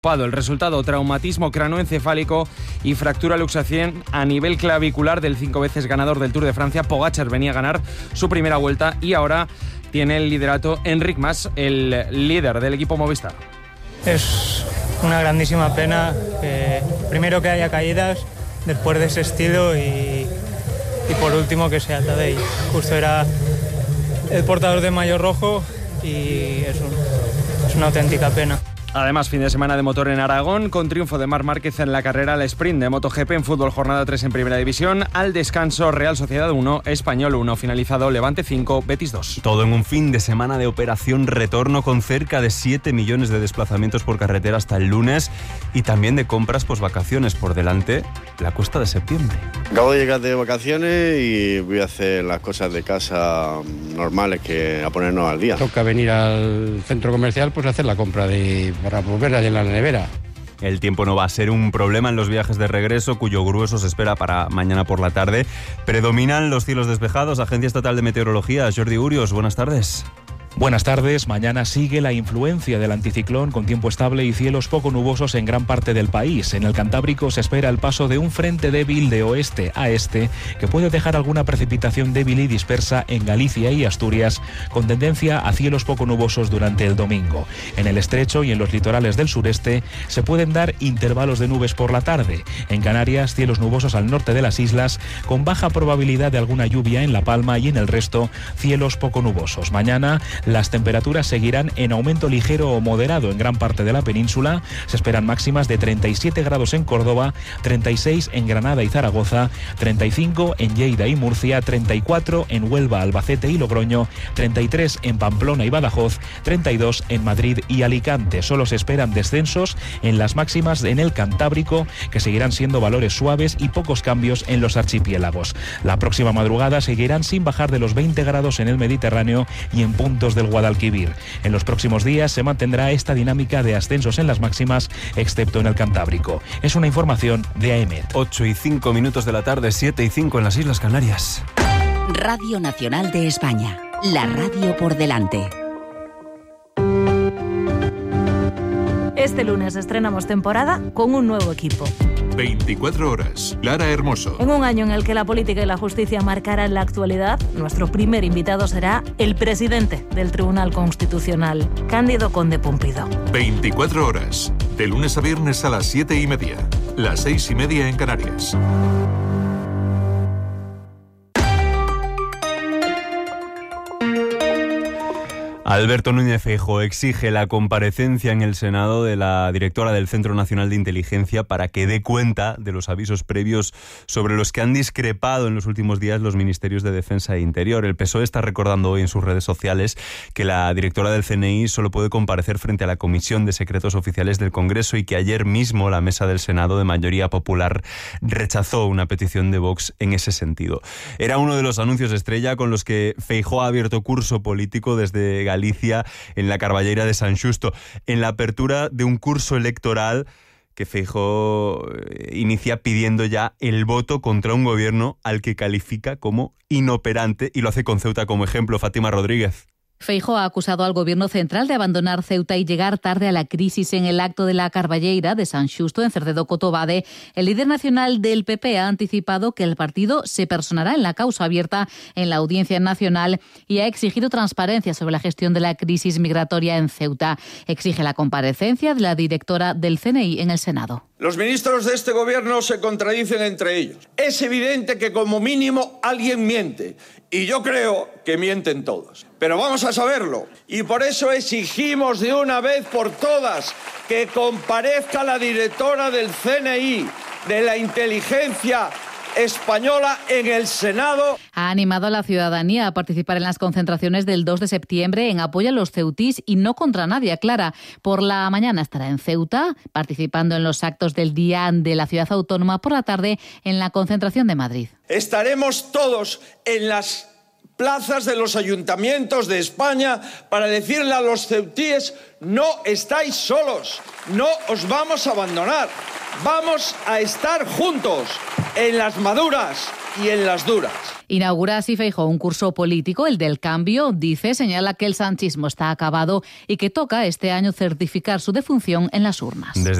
El resultado: traumatismo cranoencefálico y fractura luxación a nivel clavicular del 5 veces ganador del Tour de Francia. Pogačar venía a ganar su primera vuelta y ahora tiene el liderato Enric Mas, el líder del equipo Movistar. Es una grandísima pena, primero que haya caídas después de ese estilo y por último que sea Tadej. Justo era el portador de maillot rojo y es una auténtica pena. Además, fin de semana de motor en Aragón, con triunfo de Marc Márquez en la carrera al sprint de MotoGP. En fútbol, jornada 3 en Primera División. Al descanso, Real Sociedad 1, Español 1. Finalizado, Levante 5, Betis 2. Todo en un fin de semana de operación retorno con cerca de 7 millones de desplazamientos por carretera hasta el lunes y también de compras posvacaciones. Por delante, la cuesta de septiembre. Acabo de llegar de vacaciones y voy a hacer las cosas de casa normales, que a ponernos al día. Toca venir al centro comercial, pues hacer la compra para volver a llenar la nevera. El tiempo no va a ser un problema en los viajes de regreso, cuyo grueso se espera para mañana por la tarde. Predominan los cielos despejados. Agencia Estatal de Meteorología, Jordi Urios, buenas tardes. Buenas tardes. Mañana sigue la influencia del anticiclón con tiempo estable y cielos poco nubosos en gran parte del país. En el Cantábrico se espera el paso de un frente débil de oeste a este que puede dejar alguna precipitación débil y dispersa en Galicia y Asturias, con tendencia a cielos poco nubosos durante el domingo. En el estrecho y en los litorales del sureste se pueden dar intervalos de nubes por la tarde. En Canarias, cielos nubosos al norte de las islas, con baja probabilidad de alguna lluvia en La Palma, y en el resto cielos poco nubosos. Mañana las temperaturas seguirán en aumento ligero o moderado en gran parte de la península. Se esperan máximas de 37 grados en Córdoba, 36 en Granada y Zaragoza, 35 en Lleida y Murcia, 34 en Huelva, Albacete y Logroño, 33 en Pamplona y Badajoz, 32 en Madrid y Alicante. Solo se esperan descensos en las máximas en el Cantábrico, que seguirán siendo valores suaves, y pocos cambios en los archipiélagos. La próxima madrugada seguirán sin bajar de los 20 grados en el Mediterráneo y en puntos del Guadalquivir. En los próximos días se mantendrá esta dinámica de ascensos en las máximas, excepto en el Cantábrico. Es una información de AEMET. 8:05 de la tarde, 7:05 en las Islas Canarias. Radio Nacional de España, la radio por delante. Este lunes estrenamos temporada con un nuevo equipo. 24 horas. Lara Hermoso. En un año en el que la política y la justicia marcarán la actualidad, nuestro primer invitado será el presidente del Tribunal Constitucional, Cándido Conde Pumpido. 24 horas. De lunes a viernes a las 7:30. Las 6:30 en Canarias. Alberto Núñez Feijóo exige la comparecencia en el Senado de la directora del Centro Nacional de Inteligencia para que dé cuenta de los avisos previos sobre los que han discrepado en los últimos días los ministerios de Defensa e Interior. El PSOE está recordando hoy en sus redes sociales que la directora del CNI solo puede comparecer frente a la Comisión de Secretos Oficiales del Congreso y que ayer mismo la mesa del Senado de mayoría popular rechazó una petición de Vox en ese sentido. Era uno de los anuncios estrella con los que Feijóo ha abierto curso político desde Galicia en la Carballeira de San Xusto, en la apertura de un curso electoral que Feijóo inicia pidiendo ya el voto contra un gobierno al que califica como inoperante, y lo hace con Ceuta como ejemplo. Fátima Rodríguez. Feijóo ha acusado al gobierno central de abandonar Ceuta y llegar tarde a la crisis. En el acto de la Carballeira de San Xusto, en Cerdedo Cotobade, el líder nacional del PP ha anticipado que el partido se personará en la causa abierta en la Audiencia Nacional y ha exigido transparencia sobre la gestión de la crisis migratoria en Ceuta. Exige la comparecencia de la directora del CNI en el Senado. Los ministros de este gobierno se contradicen entre ellos. Es evidente que como mínimo alguien miente, y yo creo que mienten todos. Pero vamos a saberlo, y por eso exigimos de una vez por todas que comparezca la directora del CNI, de la inteligencia española, en el Senado. Ha animado a la ciudadanía a participar en las concentraciones del 2 de septiembre en apoyo a los ceutís y no contra nadie, aclara. Por la mañana estará en Ceuta, participando en los actos del Día de la Ciudad Autónoma, por la tarde en la concentración de Madrid. Estaremos todos en las plazas de los ayuntamientos de España para decirle a los ceutíes: no estáis solos, no os vamos a abandonar, vamos a estar juntos en las maduras y en las duras. Inaugura así Feijóo un curso político, el del cambio, dice, señala que el sanchismo está acabado y que toca este año certificar su defunción en las urnas.